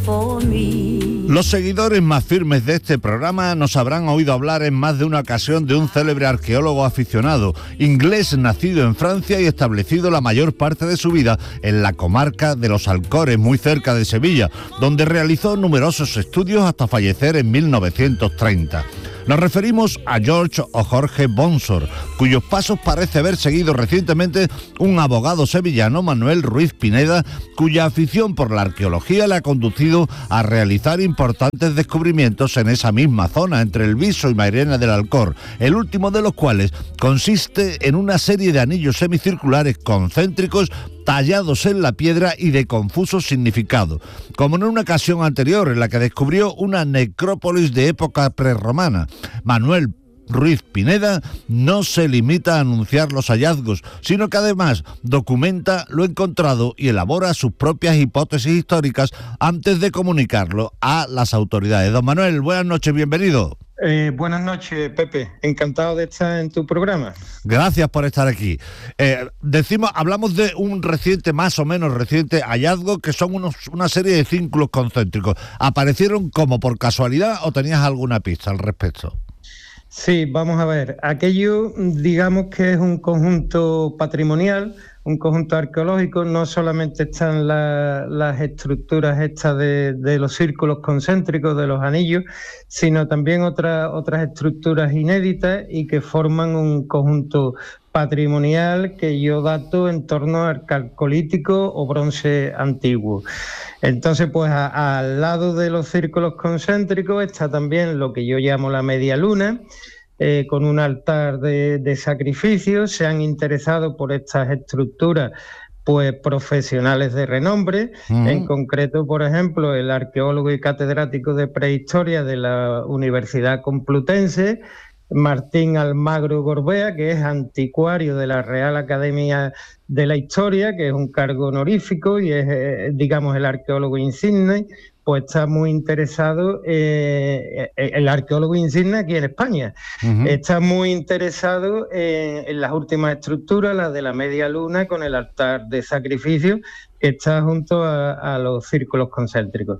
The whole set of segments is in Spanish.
Los seguidores más firmes de este programa nos habrán oído hablar en más de una ocasión de un célebre arqueólogo aficionado, inglés nacido en Francia y establecido la mayor parte de su vida en la comarca de los Alcores, muy cerca de Sevilla, donde realizó numerosos estudios hasta fallecer en 1930. Nos referimos a George o Jorge Bonsor, cuyos pasos parece haber seguido recientemente un abogado sevillano, Manuel Ruiz Pineda, cuya afición por la arqueología le ha conducido a realizar importantes descubrimientos en esa misma zona, entre el Viso y Mairena del Alcor, el último de los cuales consiste en una serie de anillos semicirculares concéntricos tallados en la piedra y de confuso significado, como en una ocasión anterior en la que descubrió una necrópolis de época prerromana. Manuel Ruiz Pineda no se limita a anunciar los hallazgos, sino que además documenta lo encontrado y elabora sus propias hipótesis históricas antes de comunicarlo a las autoridades. Don Manuel, buenas noches, bienvenido. Buenas noches, Pepe. Encantado de estar en tu programa. Gracias por estar aquí. Hablamos de un reciente, más o menos reciente hallazgo, que son una serie de círculos concéntricos. ¿Aparecieron como por casualidad o tenías alguna pista al respecto? Sí, vamos a ver. Aquello, digamos que es un conjunto patrimonial, un conjunto arqueológico. No solamente están las estructuras estas de los círculos concéntricos, de los anillos, sino también otras estructuras inéditas y que forman un conjunto patrimonial que yo dato en torno al calcolítico o bronce antiguo. Entonces, pues al lado de los círculos concéntricos está también lo que yo llamo la media luna, con un altar de sacrificio. Se han interesado por estas estructuras pues profesionales de renombre, en concreto, por ejemplo, el arqueólogo y catedrático de prehistoria de la Universidad Complutense, Martín Almagro Gorbea, que es anticuario de la Real Academia de la Historia, que es un cargo honorífico y es, digamos, el arqueólogo insigne. Pues está muy interesado, el arqueólogo insigne aquí en España, está muy interesado en las últimas estructuras, las de la media luna con el altar de sacrificio, que está junto a los círculos concéntricos.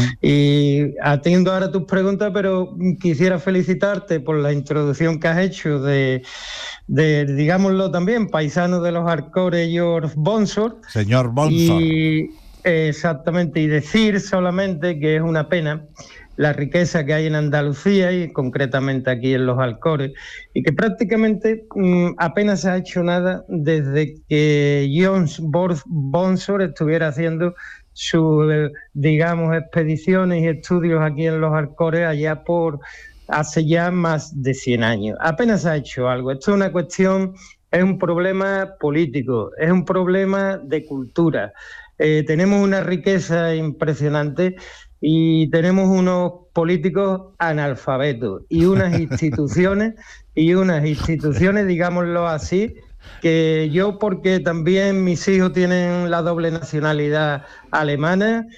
Y atiendo ahora tus preguntas, pero quisiera felicitarte por la introducción que has hecho de digámoslo también, paisano de los Alcores, George Bonsor. Señor Bonsor. Exactamente, y decir solamente que es una pena la riqueza que hay en Andalucía y concretamente aquí en los Alcores, y que prácticamente apenas se ha hecho nada desde que George Bonsor estuviera haciendo sus, digamos, expediciones y estudios aquí en los Alcores allá por hace ya más de 100 años. Apenas se ha hecho algo. Esto es una cuestión, es un problema político, es un problema de cultura. Tenemos una riqueza impresionante y tenemos unos políticos analfabetos y unas instituciones, digámoslo así, que yo, porque también mis hijos tienen la doble nacionalidad alemana,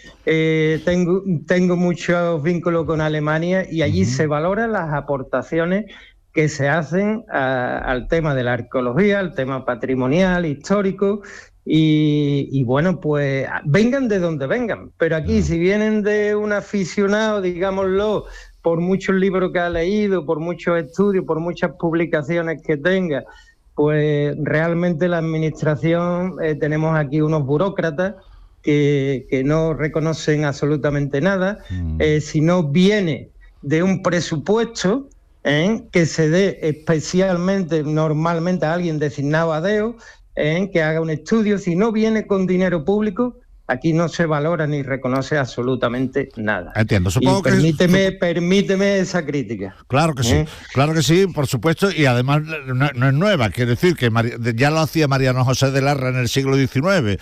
tengo muchos vínculos con Alemania y allí se valoran las aportaciones que se hacen al tema de la arqueología, al tema patrimonial, histórico. Y bueno, pues vengan de donde vengan, pero aquí si vienen de un aficionado, digámoslo, por muchos libros que ha leído, por muchos estudios, por muchas publicaciones que tenga, pues realmente la administración, tenemos aquí unos burócratas que no reconocen absolutamente nada, si no viene de un presupuesto que se dé especialmente, normalmente a alguien designado a dedo, que haga un estudio. Si no viene con dinero público, aquí no se valora ni reconoce absolutamente nada. Entiendo, supongo que... Permíteme esa crítica. Claro que sí, por supuesto, y además no es nueva, quiere decir que ya lo hacía Mariano José de Larra en el siglo XIX.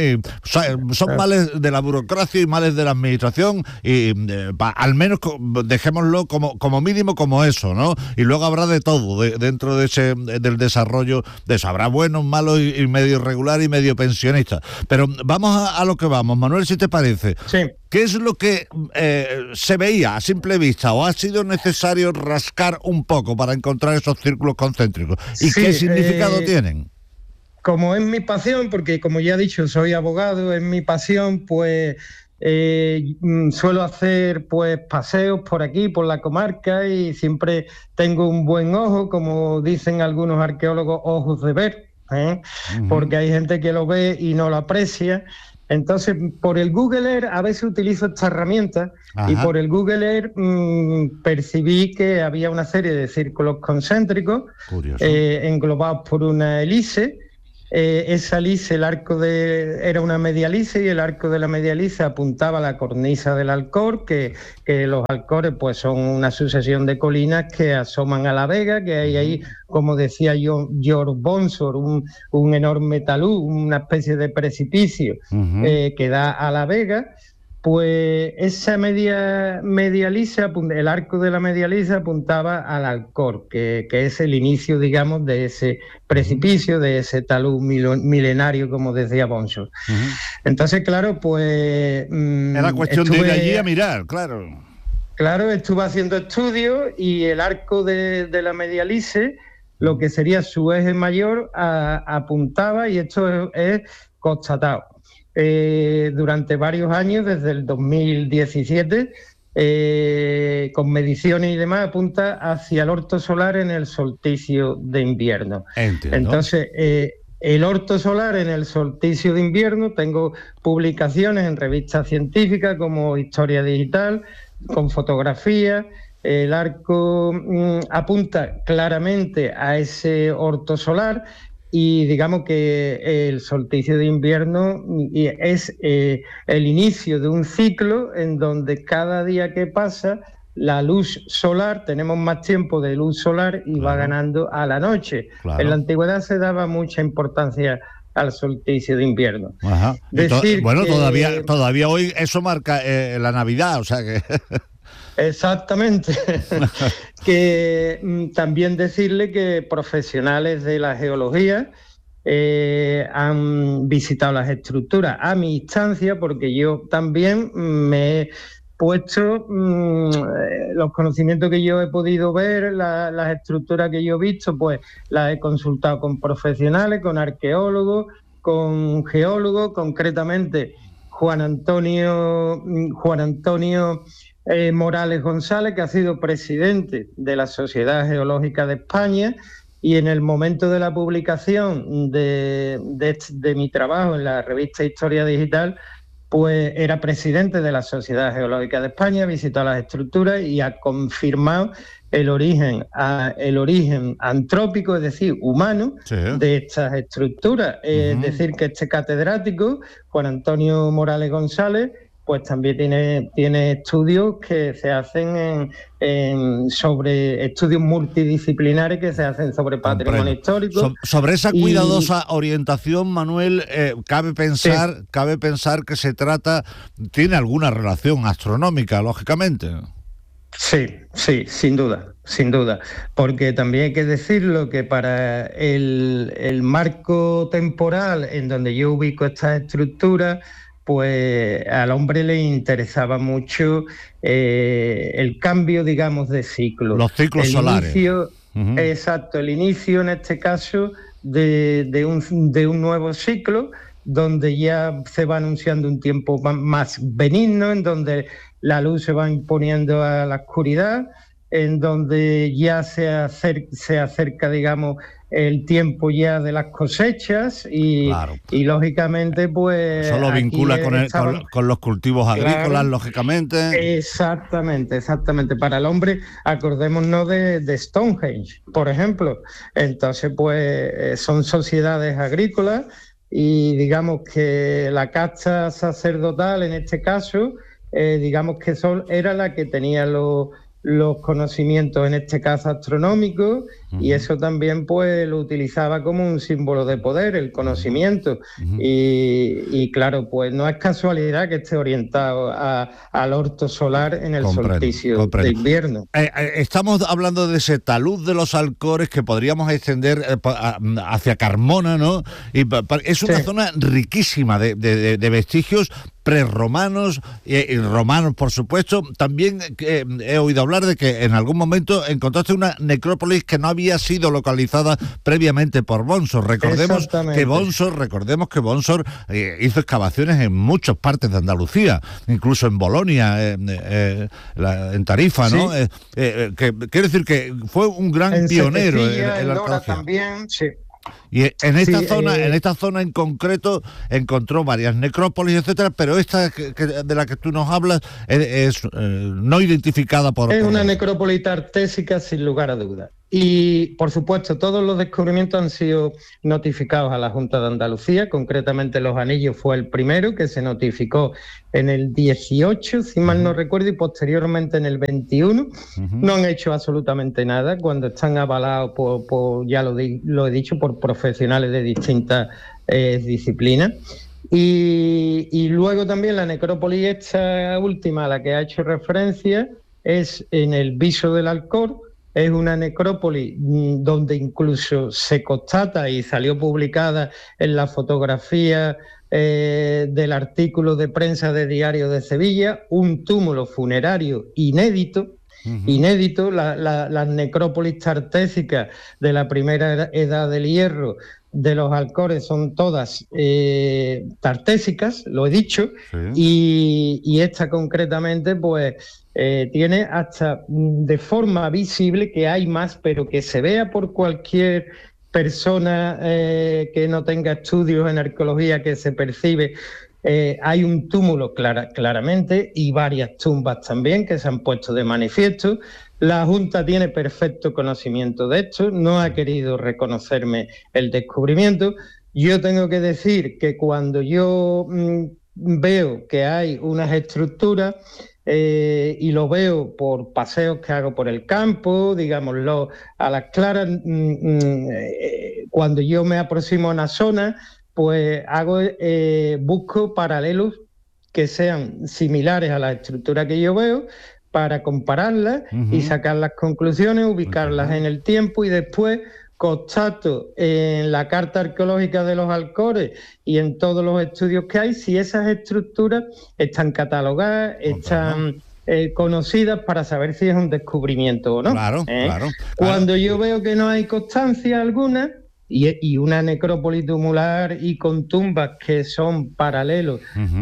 Son males de la burocracia y males de la administración, y al menos dejémoslo como mínimo como eso, ¿no? Y luego habrá de todo dentro de del desarrollo de eso. Habrá buenos, malos y medio regular y medio pensionista. Pero vamos a lo que vamos, Manuel, si te parece. Sí. ¿Qué es lo que se veía a simple vista o ha sido necesario rascar un poco para encontrar esos círculos concéntricos? ¿Y qué significado tienen? Como es mi pasión, porque como ya he dicho, soy abogado, es mi pasión, pues Suelo hacer pues paseos por aquí, por la comarca, y siempre tengo un buen ojo, como dicen algunos arqueólogos, ojos de ver, porque hay gente que lo ve y no lo aprecia. Entonces, por el Google Earth a veces utilizo esta herramienta. Ajá. Y por el Google Earth percibí que había una serie de círculos concéntricos englobados por una hélice. Esa hélice, era una media hélice, y el arco de la media hélice apuntaba a la cornisa del Alcor, que los Alcores pues son una sucesión de colinas que asoman a la vega, que hay ahí, como decía George Bonsor, un enorme talud, una especie de precipicio que da a la vega. Pues esa media hélice, el arco de la media hélice apuntaba al Alcor, que es el inicio, digamos, de ese precipicio, de ese talud milenario, como decía Bonsor. Entonces, claro, pues... Era cuestión de ir allí a mirar, claro. Claro, estuve haciendo estudios, y el arco de la media hélice, lo que sería su eje mayor, apuntaba, y esto es constatado. Durante varios años, desde el 2017, con mediciones y demás, apunta hacia el orto solar en el solsticio de invierno. Entiendo. Entonces, el orto solar en el solsticio de invierno, tengo publicaciones en revistas científicas como Historia Digital, con fotografías. El arco apunta claramente a ese orto solar. Y digamos que el solsticio de invierno es el inicio de un ciclo en donde cada día que pasa la luz solar, tenemos más tiempo de luz solar y va ganando a la noche. Claro. En la antigüedad se daba mucha importancia al solsticio de invierno. Ajá. Todavía hoy eso marca la Navidad, o sea que... Exactamente. Que también decirle que profesionales de la geología han visitado las estructuras a mi instancia, porque yo también me he puesto los conocimientos que yo he podido ver, las estructuras que yo he visto, pues las he consultado con profesionales, con arqueólogos, con geólogos, concretamente Juan Antonio Morales González, que ha sido presidente de la Sociedad Geológica de España, y en el momento de la publicación de mi trabajo en la revista Historia Digital, pues era presidente de la Sociedad Geológica de España, ha visitado las estructuras y ha confirmado el origen antrópico, es decir, humano, de estas estructuras. Es decir, que este catedrático, Juan Antonio Morales González, pues también tiene estudios que se hacen sobre estudios multidisciplinares que se hacen sobre patrimonio histórico. Sobre esa cuidadosa orientación, Manuel, cabe pensar que tiene alguna relación astronómica, lógicamente. Sí, sin duda, porque también hay que decirlo que para el marco temporal en donde yo ubico estas estructuras, pues al hombre le interesaba mucho el cambio, digamos, de ciclo. Los ciclos solares. Exacto, el inicio en este caso de un nuevo ciclo, donde ya se va anunciando un tiempo más benigno, en donde la luz se va imponiendo a la oscuridad, en donde ya se acerca, digamos, el tiempo ya de las cosechas y lógicamente pues... Eso lo vincula con los cultivos agrícolas, lógicamente. Exactamente. Para el hombre, acordémonos de Stonehenge, por ejemplo. Entonces, pues son sociedades agrícolas y digamos que la casta sacerdotal, en este caso, digamos que era la que tenía los conocimientos, en este caso astronómicos, y eso también pues lo utilizaba como un símbolo de poder, el conocimiento. Y claro, pues no es casualidad que esté orientado al orto solar en el solsticio de invierno. Estamos hablando de ese talud de los Alcores que podríamos extender hacia Carmona, ¿no? Y es una zona riquísima de vestigios prerromanos y romanos, por supuesto. También he oído hablar de que en algún momento encontraste una necrópolis que no había sido localizada previamente por Bonsor. Recordemos que Bonsor hizo excavaciones en muchas partes de Andalucía, incluso en Bolonia, en Tarifa, ¿no? Sí. Quiere decir que fue un gran pionero en la arqueología. También, sí. Y en esta zona en concreto encontró varias necrópolis, etcétera, pero esta de la que tú nos hablas es no identificada por... Es una necrópolis tartésica sin lugar a dudas. Y, por supuesto, todos los descubrimientos han sido notificados a la Junta de Andalucía. Concretamente, Los Anillos fue el primero que se notificó en el 18, si mal no recuerdo, y posteriormente en el 21. No han hecho absolutamente nada cuando están avalados por ya lo he dicho, por profesionales de distintas disciplinas. Y luego también la necrópolis esta última a la que ha hecho referencia es en el Viso del Alcor. Es una necrópolis donde incluso se constata, y salió publicada en la fotografía del artículo de prensa de Diario de Sevilla, un túmulo funerario inédito. Las necrópolis tartésicas de la primera edad del hierro de los Alcores son todas tartésicas, lo he dicho, sí. Y esta concretamente pues tiene hasta de forma visible, que hay más, pero que se vea por cualquier persona que no tenga estudios en arqueología, que se percibe. Hay un túmulo claramente y varias tumbas también que se han puesto de manifiesto. La Junta tiene perfecto conocimiento de esto, no ha querido reconocerme el descubrimiento. Yo tengo que decir que cuando yo veo que hay unas estructuras y lo veo por paseos que hago por el campo, digámoslo a las claras, cuando yo me aproximo a una zona, pues busco paralelos que sean similares a la estructura que yo veo para compararlas y sacar las conclusiones, ubicarlas en el tiempo, y después constato en la Carta Arqueológica de los Alcores y en todos los estudios que hay si esas estructuras están catalogadas, están conocidas, para saber si es un descubrimiento o no. Claro. Cuando yo veo que no hay constancia alguna, y una necrópolis tumular y con tumbas que son paralelos,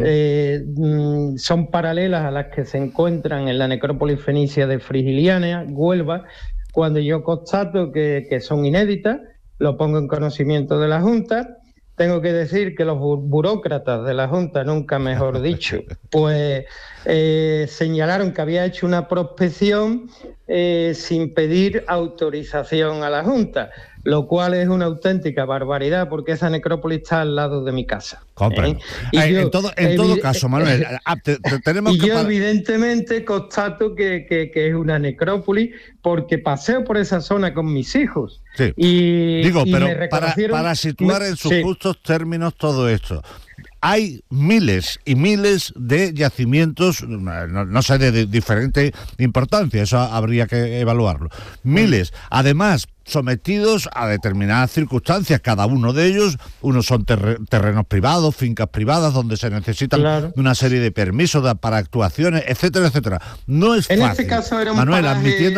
son paralelas a las que se encuentran en la necrópolis fenicia de Frigiliana, Huelva, cuando yo constato que son inéditas, lo pongo en conocimiento de la Junta. Tengo que decir que los burócratas de la Junta, nunca mejor dicho, pues señalaron que había hecho una prospección sin pedir autorización a la Junta, lo cual es una auténtica barbaridad, porque esa necrópolis está al lado de mi casa. Comprendo. En todo caso, Manuel, tenemos que... Yo evidentemente constato que es una necrópolis, porque paseo por esa zona con mis hijos. Sí. Pero para situar en sus justos términos todo esto, hay miles y miles de yacimientos, no sé, de diferente importancia, eso habría que evaluarlo. Miles, además, sometidos a determinadas circunstancias, cada uno de ellos. Unos son terrenos privados, fincas privadas, donde se necesitan una serie de permisos para actuaciones, etcétera, etcétera. No es fácil. En este caso era un Manuel,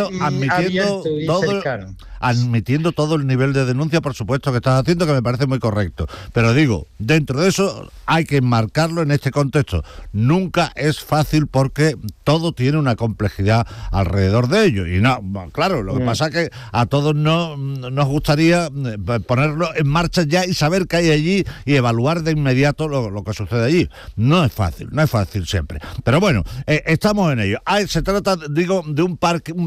admitiendo todo el nivel de denuncia, por supuesto, que estás haciendo, que me parece muy correcto. Pero digo, dentro de eso hay que enmarcarlo en este contexto. Nunca es fácil, porque todo tiene una complejidad alrededor de ello. Y no, claro, lo que pasa es que a todos nos gustaría ponerlo en marcha ya y saber qué hay allí y evaluar de inmediato lo que sucede allí. No es fácil siempre. Pero bueno, estamos en ello. Se trata, digo, de un parque,